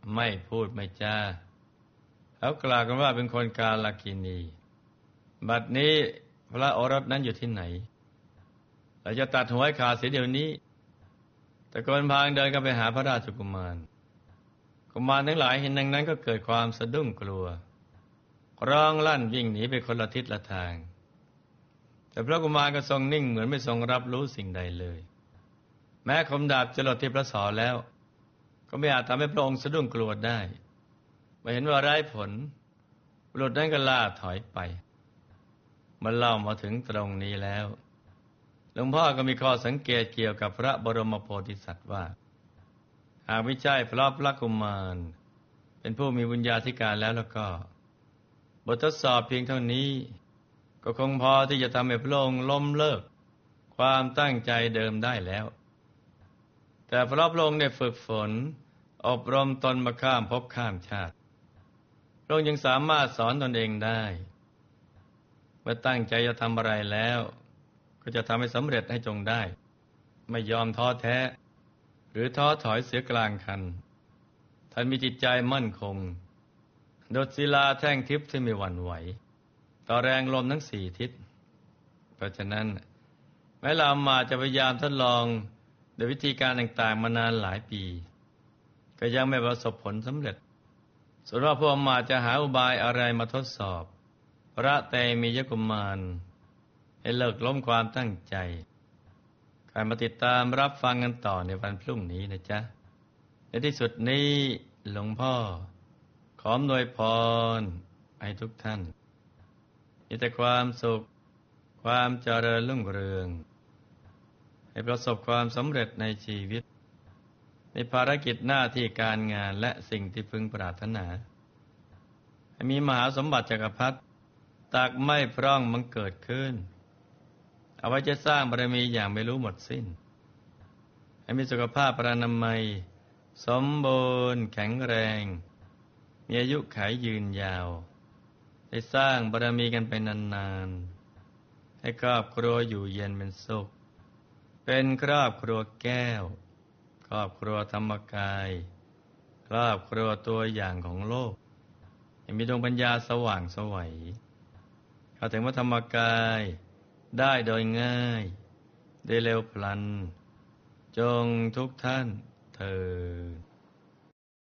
ไม่พูดไม่จาเขากล่าวกันว่าเป็นคนกาลกิณีบัดนี้พระโอรสนั้นอยู่ที่ไหนเราจะตัดหัวให้ขาดเสียเดี๋ยวนี้ตะโกนพางเดินกันไปหาพระราชกุมารกุมารทั้งหลายเห็นดังนั้นก็เกิดความสะดุ้งกลัวร้องลั่นวิ่งหนีไปคนละทิศละทางแต่พระกุมารก็ทรงนิ่งเหมือนไม่ทรงรับรู้สิ่งใดเลยแม้คมดาบจะหลดที่พระศรแล้วก็ไม่อาจทำให้พระองค์สะดุ้งกลัวได้เมื่อเห็นว่าไร้ผลบุรุษนั้นก็ล่าถอยไปมันเล่ามาถึงตรงนี้แล้วหลวงพ่อก็มีข้อสังเกตเกี่ยวกับพระบรมโพธิสัตว์ว่าหากไม่ใช่เพราะพระกุมารเป็นผู้มีบุญญาธิการแล้วก็บททดสอบเพียงเท่านี้ก็คงพอที่จะทำให้พระองค์ล้มเลิกความตั้งใจเดิมได้แล้วแต่เพราะพระองค์ได้ฝึกฝนอบรมตนมาข้ามภพข้ามชาติพระองค์ยังสามารถสอนตนเองได้เมื่อตั้งใจจะทำอะไรแล้วก็จะทำให้สำเร็จให้จงได้ไม่ยอมท้อแท้หรือท้อถอยเสียกลางคันท่านมีจิตใจมั่นคงดุจศิลาแท่งทิพย์ที่ไม่หวั่นไหวต่อแรงลมทั้งสี่ทิศเพราะฉะนั้นแม้เรามาจะพยายามทดลองโดยวิธีการต่างๆมานานหลายปีก็ยังไม่ประสบผลสำเร็จส่วนว่าพวกมาจะหาอุบายอะไรมาทดสอบพระเตมียกุมารให้เลิกล้มความตั้งใจใครมาติดตามรับฟังกันต่อในวันพรุ่งนี้นะจ๊ะในที่สุดนี้หลวงพ่อขออำนวยพรให้ทุกท่านมีแต่ความสุขความเจริญรุ่งเรืองให้ประสบความสำเร็จในชีวิตในภารกิจหน้าที่การงานและสิ่งที่พึงปรารถนาให้มีมหาสมบัติจักรพรรดิตักไม่พร่องบังเกิดขึ้นเอาไว้จะสร้างบารมีอย่างไม่รู้หมดสิ้นให้มีสุขภาพพรรณนามัยสมบูรณ์แข็งแรงมีอายุขัยยืนยาวได้สร้างบารมีกันไปนานๆให้ครอบครัวอยู่เย็นเป็นสุขเป็นครอบครัวแก้วครอบครัวธรรมกายครอบครัวตัวอย่างของโลกให้มีดวงปัญญาสว่างไสวเข้าถึงพระธรรมกายได้โดยง่ายได้เร็วพลันจงทุกท่านเทอญ